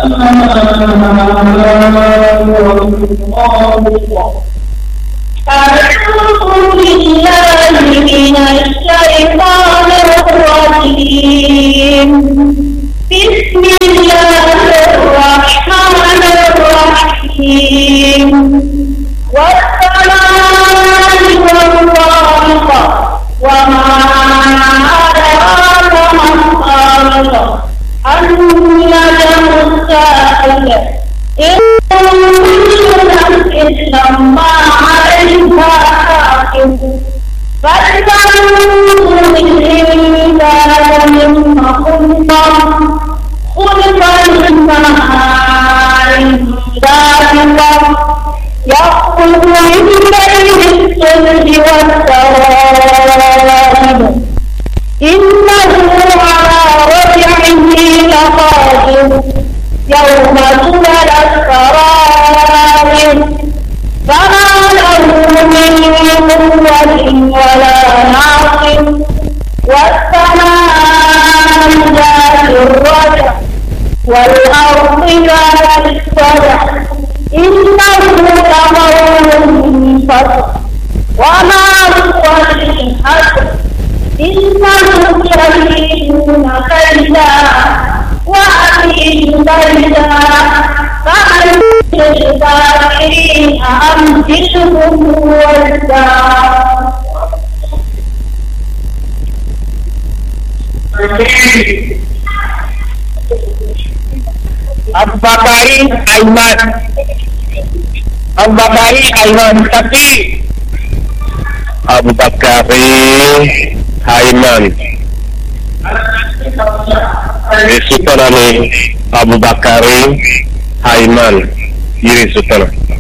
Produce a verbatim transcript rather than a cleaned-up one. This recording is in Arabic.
أعوذ بالله من الشيطان الرجيم. بسم الله الرحمن الرحيم. والسماء والطارق وما أدراك ما الطارق النجم الثاقب إن كل نفس لما عليها حافظ فلتنظر الإنسان مما خلق خلق من ماء دافق يخرج من بين الصلب والترائب إنه على رجعه لقادر يوم تبلى السرائر فما له من قوة ولا ناصر والسماء ذات الرجع والأرض ذات الصدع إنه لقول فصل وما هو بالحسن إنهم يريدون كيدا وأكيد كيدا فهل للكافرين أمثلهم وزا. Abu Bakari Aiman Abu Bakari Aiman tapi Abu Bakari Aiman Sultan Abu Bakari Aiman Yiri Sultan